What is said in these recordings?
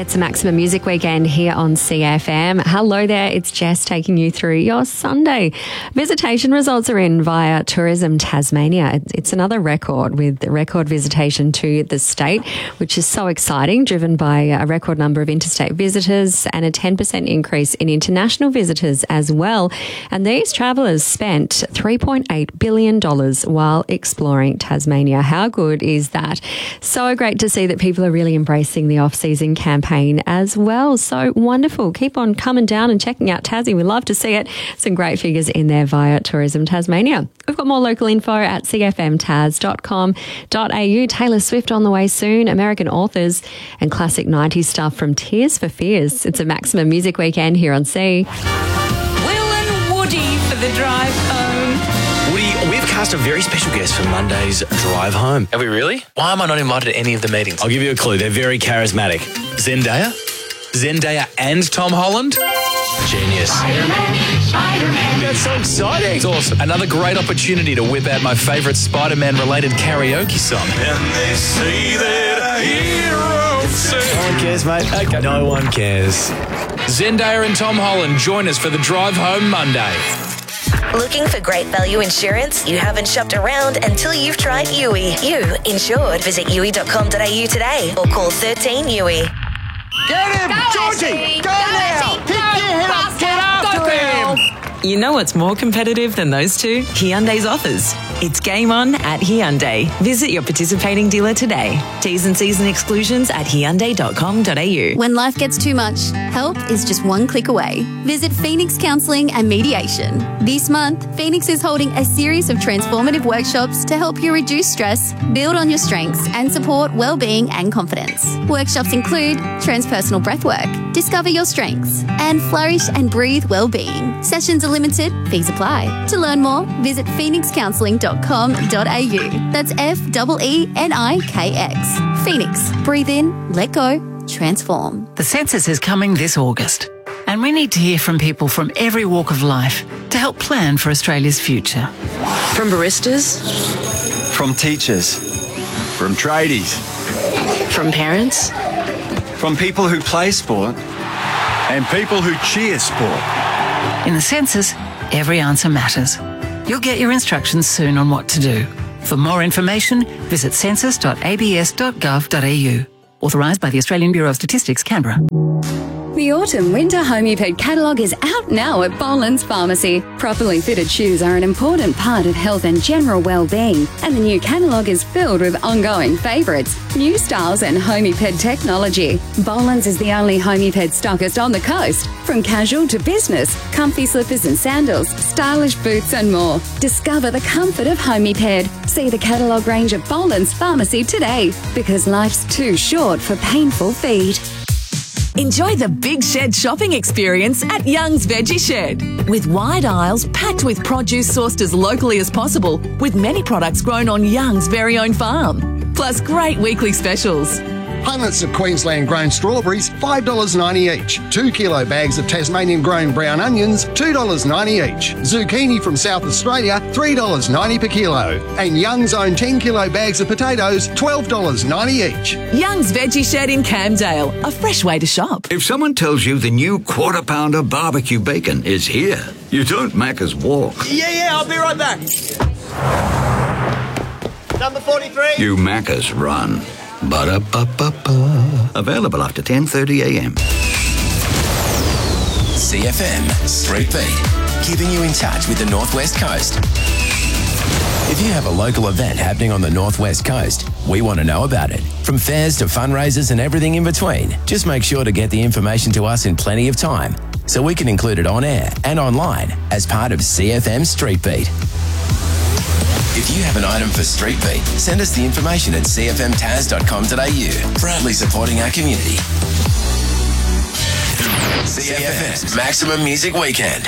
It's a Maximum Music Weekend here on CFM. Hello there, it's Jess taking you through your Sunday. Visitation results are in via Tourism Tasmania. It's another record with record visitation to the state, which is so exciting, driven by a record number of interstate visitors and a 10% increase in international visitors as well. And these travellers spent $3.8 billion while exploring Tasmania. How good is that? So great to see that people are really embracing the off-season campaign as well. So wonderful. Keep on coming down and checking out Tassie. We love to see it. Some great figures in there via Tourism Tasmania. We've got more local info at cfmtas.com.au. Taylor Swift on the way soon, American authors and classic 90s stuff from Tears for Fears. It's a Maximum Music Weekend here on C. Will and Woody for the drive home. Woody, we've cast a very special guest for Monday's drive home. Have we really? Why am I not invited to any of the meetings? I'll give you a clue. They're very charismatic. Zendaya and Tom Holland. Genius. Spider-Man. That's so exciting. It's awesome. Another great opportunity to whip out my favourite Spider-Man related karaoke song. And they say that a hero says... No one cares, mate. Okay. No one cares. Zendaya and Tom Holland join us for the drive home Monday. Looking for great value insurance? You haven't shopped around until you've tried Yui. You insured. Visit yui.com.au today or call 13 Yui. Get him! Georgie! Go now! Pick your head up! Get after him! You know what's more competitive than those two? Hyundai's offers. It's game on at Hyundai. Visit your participating dealer today. T's and C's and exclusions at hyundai.com.au. When life gets too much, help is just one click away. Visit Phoenix Counselling and Mediation. This month, Phoenix is holding a series of transformative workshops to help you reduce stress, build on your strengths, and support well-being and confidence. Workshops include transpersonal breathwork, discover your strengths, and flourish and breathe well-being. Sessions are limited, fees apply. To learn more, visit phoenixcounselling.com.au. That's FEENIKX. Phoenix. Breathe in, let go, transform. The census is coming this August, and we need to hear from people from every walk of life to help plan for Australia's future. From baristas, From teachers, from tradies, from parents, from people who play sport, and people who cheer sport. In the census, every answer matters. You'll get your instructions soon on what to do. For more information, visit census.abs.gov.au. Authorised by the Australian Bureau of Statistics, Canberra. The autumn-winter Homeped catalogue is out now at Boland's Pharmacy. Properly fitted shoes are an important part of health and general well-being, and the new catalogue is filled with ongoing favourites, new styles and Homeped technology. Boland's is the only Homeped stockist on the coast. From casual to business, comfy slippers and sandals, stylish boots and more. Discover the comfort of Homeped. See the catalogue range at Boland's Pharmacy today, because life's too short for painful feet. enjoy the Big Shed shopping experience at Young's Veggie Shed. With wide aisles packed with produce sourced as locally as possible, with many products grown on Young's very own farm. Plus great weekly specials. Punnets of Queensland-grown strawberries, $5.90 each. 2 kilo bags of Tasmanian-grown brown onions, $2.90 each. Zucchini from South Australia, $3.90 per kilo. And Young's own 10 kilo bags of potatoes, $12.90 each. Young's Veggie Shed in Camdale, a fresh way to shop. If someone tells you the new Quarter Pounder barbecue bacon is here, you don't Macca's walk. Yeah, I'll be right back. Number 43. You Macca's run. Ba-da-ba-ba-ba. Available after 10:30 a.m. CFM Street Beat, keeping you in touch with the Northwest Coast. If you have a local event happening on the Northwest Coast, we want to know about it. From fairs to fundraisers and everything in between, just make sure to get the information to us in plenty of time so we can include it on air and online as part of CFM Street Beat. If you have an item for Street Beat, send us the information at cfmtas.com.au. Proudly supporting our community. CFM's Maximum Music Weekend.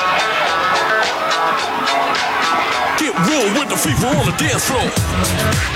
Get real with the fever on the dance floor.